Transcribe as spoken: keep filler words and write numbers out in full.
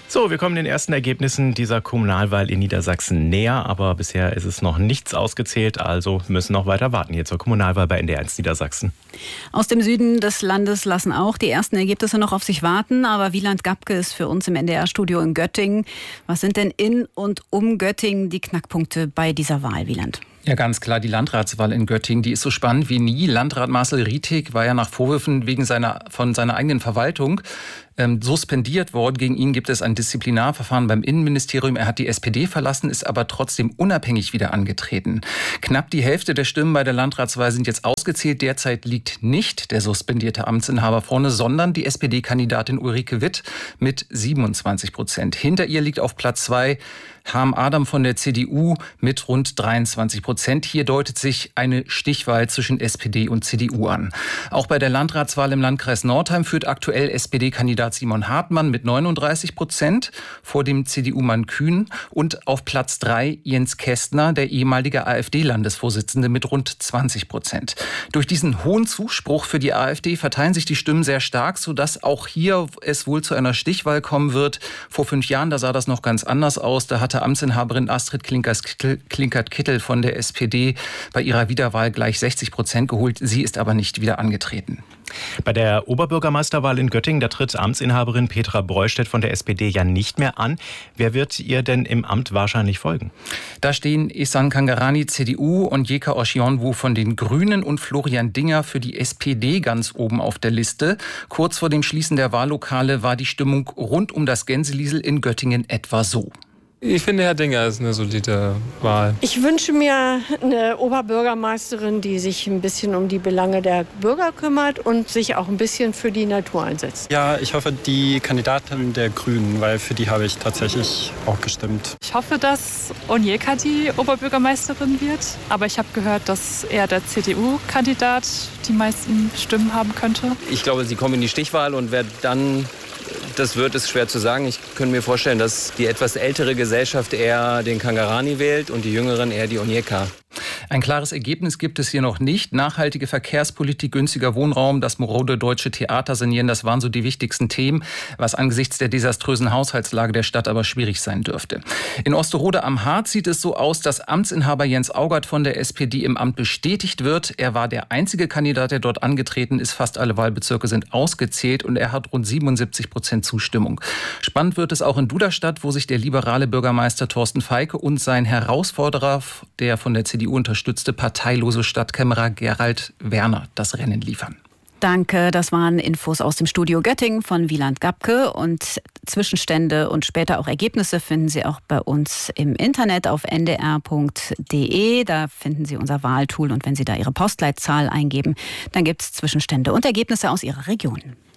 So, wir kommen den ersten Ergebnissen dieser Kommunalwahl in Niedersachsen näher, aber bisher ist es noch nichts ausgezählt, also müssen noch weiter warten hier zur Kommunalwahl bei N D R eins Niedersachsen. Aus dem Süden des Landes lassen auch die ersten Ergebnisse noch auf sich warten, aber Wieland Gabke ist für uns im N D R-Studio in Göttingen. Was sind denn in und um Göttingen die Knackpunkte bei dieser Wahl, Wieland? Ja, ganz klar, die Landratswahl in Göttingen, die ist so spannend wie nie. Landrat Marcel Rietig war ja nach Vorwürfen wegen seiner, von seiner eigenen Verwaltung ähm, suspendiert worden. Gegen ihn gibt es ein Disziplinarverfahren beim Innenministerium. Er hat die S P D verlassen, ist aber trotzdem unabhängig wieder angetreten. Knapp die Hälfte der Stimmen bei der Landratswahl sind jetzt ausgezählt. Derzeit liegt nicht der suspendierte Amtsinhaber vorne, sondern die S P D-Kandidatin Ulrike Witt mit siebenundzwanzig Prozent. Hinter ihr liegt auf Platz zwei Harm Adam von der C D U mit rund dreiundzwanzig Prozent. Hier deutet sich eine Stichwahl zwischen S P D und C D U an. Auch bei der Landratswahl im Landkreis Nordheim führt aktuell S P D-Kandidat Simon Hartmann mit neununddreißig Prozent vor dem C D U-Mann Kühn und auf Platz drei Jens Kästner, der ehemalige AfD-Landesvorsitzende mit rund zwanzig Prozent. Durch diesen hohen Zuspruch für die AfD verteilen sich die Stimmen sehr stark, sodass auch hier es wohl zu einer Stichwahl kommen wird. Vor fünf Jahren, da sah das noch ganz anders aus. Da hatte Amtsinhaberin Astrid Klinkert-Kittel von der S P D bei ihrer Wiederwahl gleich sechzig Prozent geholt. Sie ist aber nicht wieder angetreten. Bei der Oberbürgermeisterwahl in Göttingen, da tritt Amtsinhaberin Petra Breustedt von der S P D ja nicht mehr an. Wer wird ihr denn im Amt wahrscheinlich folgen? Da stehen Ihsan Kangarani, C D U, und Jeka Osionwu von den Grünen und Florian Dinger für die S P D ganz oben auf der Liste. Kurz vor dem Schließen der Wahllokale war die Stimmung rund um das Gänseliesel in Göttingen etwa so. Ich finde, Herr Dinger ist eine solide Wahl. Ich wünsche mir eine Oberbürgermeisterin, die sich ein bisschen um die Belange der Bürger kümmert und sich auch ein bisschen für die Natur einsetzt. Ja, ich hoffe, die Kandidatin der Grünen, weil für die habe ich tatsächlich auch gestimmt. Ich hoffe, dass Onyeka die Oberbürgermeisterin wird. Aber ich habe gehört, dass eher der C D U-Kandidat die meisten Stimmen haben könnte. Ich glaube, sie kommen in die Stichwahl und wer dann das wird, ist schwer zu sagen. Ich könnte mir vorstellen, dass die etwas ältere Gesellschaft eher den Kangarani wählt und die Jüngeren eher die Onyeka. Ein klares Ergebnis gibt es hier noch nicht. Nachhaltige Verkehrspolitik, günstiger Wohnraum, das marode deutsche Theater sanieren, das waren so die wichtigsten Themen, was angesichts der desaströsen Haushaltslage der Stadt aber schwierig sein dürfte. In Osterode am Harz sieht es so aus, dass Amtsinhaber Jens Augert von der S P D im Amt bestätigt wird. Er war der einzige Kandidat, der dort angetreten ist. Fast alle Wahlbezirke sind ausgezählt und er hat rund siebenundsiebzig Prozent Zustimmung. Spannend wird es auch in Duderstadt, wo sich der liberale Bürgermeister Thorsten Feike und sein Herausforderer, der von der C D U unterstützte parteilose Stadtkämmerer Gerald Werner, das Rennen liefern. Danke, das waren Infos aus dem Studio Göttingen von Wieland Gabke. Und Zwischenstände und später auch Ergebnisse finden Sie auch bei uns im Internet auf n d r punkt d e. Da finden Sie unser Wahltool und wenn Sie da Ihre Postleitzahl eingeben, dann gibt es Zwischenstände und Ergebnisse aus Ihrer Region.